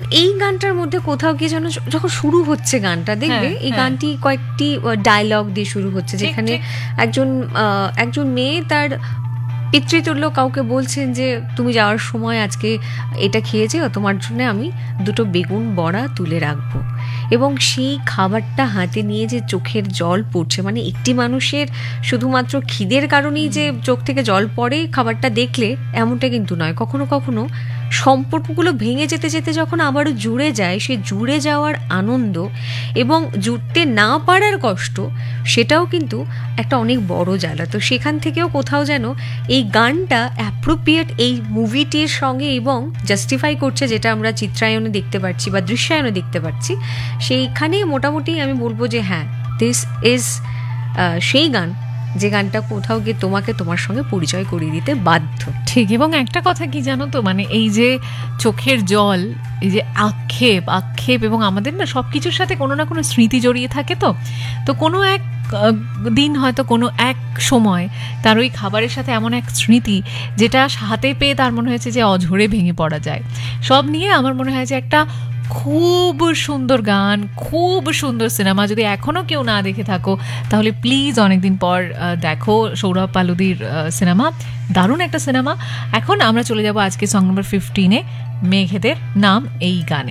এই গানটার মধ্যে কোথাও কি যেন যখন শুরু হচ্ছে গানটা দেখবে এই গানটি কয়েকটি ডায়লগ দিয়ে শুরু হচ্ছে, যেখানে একজন মেয়ে তার পিতৃতুল্য কাউকে বলছেন যে তুমি যাওয়ার সময় আজকে এটা খেয়েছে, তোমার জন্য আমি 2 বেগুন বড়া তুলে রাখবো। এবং সেই খাবারটা হাতে নিয়ে যে চোখের জল পড়ছে, মানে একটি মানুষের শুধুমাত্র খিদের কারণেই যে চোখ থেকে জল পড়ে খাবারটা দেখলে এমনটা কিন্তু নয়, কখনো কখনো সম্পর্কগুলো ভেঙে যেতে যেতে যখন আবারও জুড়ে যায়, সে জুড়ে যাওয়ার আনন্দ এবং জুড়তে না পারার কষ্ট, সেটাও কিন্তু একটা অনেক বড় জ্বালা। তো সেখান থেকেও কোথাও যেন এই গানটা অ্যাপ্রোপ্রিয়েট এই মুভিটির সঙ্গে এবং জাস্টিফাই করছে যেটা আমরা চিত্রায়নে দেখতে পাচ্ছি বা দৃশ্যায়নে দেখতে পাচ্ছি। সেইখানে মোটামুটি আমি বলবো যে হ্যাঁ, দিস ইজ সেই গান যে গানটা কোথাও গিয়ে তোমাকে তোমার সঙ্গে পরিচয় করিয়ে দিতে বাধ্য। ঠিক। এবং একটা কথা কি জানো তো, মানে এই যে চোখের জল, এই যে আক্ষেপ এবং আমাদের না সব কিছুর সাথে কোনো না কোনো স্মৃতি জড়িয়ে থাকে। তো কোনো এক দিন হয়তো কোনো এক সময় তার ওই খাবারের সাথে এমন এক স্মৃতি যেটা হাতে পেয়ে তার মনে হয়েছে যে অঝরে ভেঙে পড়া যায়। সব নিয়ে আমার মনে হয় যে একটা খুব সুন্দর গান, খুব সুন্দর সিনেমা। যদি এখনও কেউ না দেখে থাকো তাহলে প্লিজ অনেকদিন পর দেখো সৌরভ পালুদির সিনেমা, দারুণ একটা সিনেমা। এখন আমরা চলে যাব আজকে সং নম্বর 15-এ, মেঘেদের নাম এই গানে।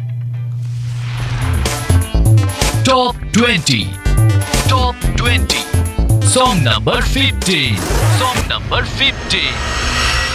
Top 20 Top 20 Song number 15 Song number 15